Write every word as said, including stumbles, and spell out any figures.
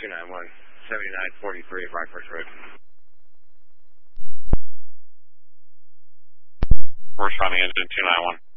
two nine one, seventy-nine forty-three Rockford Road. We're on the engine two nine one.